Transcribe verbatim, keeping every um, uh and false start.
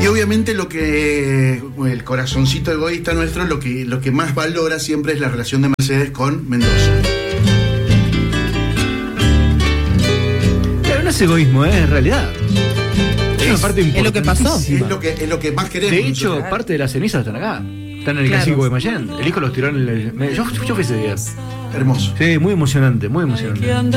obviamente lo que el corazoncito egoísta nuestro, lo que, lo que más valora siempre es la relación de Mercedes con Mendoza. Pero no es egoísmo, ¿eh? Es realidad. Es, Es, una parte es lo que pasó. Es lo que, es lo que más queremos. De hecho, nosotros. parte de las cenizas están acá. Están en el Claro. Clásico de Mayén. El hijo los tiró en el. me- Yo, yo fui ese día. Hermoso. Sí, muy emocionante, muy emocionante.